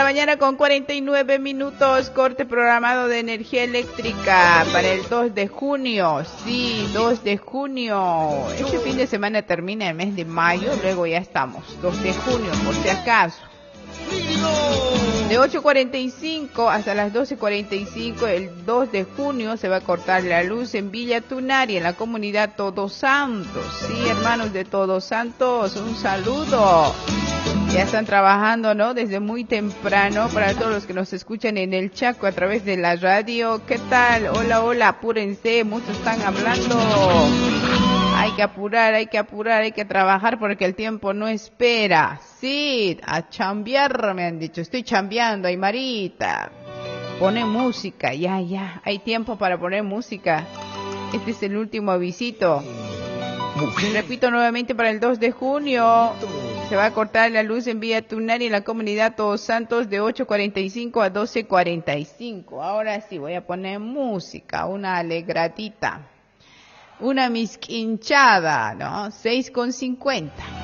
mañana con 49 minutos, corte programado de energía eléctrica para el 2 de junio. Sí, 2 de junio. Este fin de semana termina el mes de mayo, luego ya estamos. 2 de junio, por si acaso. De 8:45 hasta las 12:45, el 2 de junio se va a cortar la luz en Villa Tunari, en la comunidad Todos Santos. Sí, hermanos de Todos Santos, un saludo. Ya están trabajando, ¿no? Desde muy temprano. Para todos los que nos escuchan en el Chaco a través de la radio, ¿qué tal? Hola, hola, apúrense, muchos están hablando. Hay que apurar, hay que trabajar porque el tiempo no espera. Sí, a chambear me han dicho. Estoy chambeando, Aymarita. Pone música, ya. Hay tiempo para poner música. Este es el último avisito. Repito nuevamente, para el 2 de junio se va a cortar la luz en Villa Tunari, en la comunidad Todos Santos, de 8:45 a 12:45. Ahora sí voy a poner música, una alegradita. Una misquinchada, ¿no? 6:50.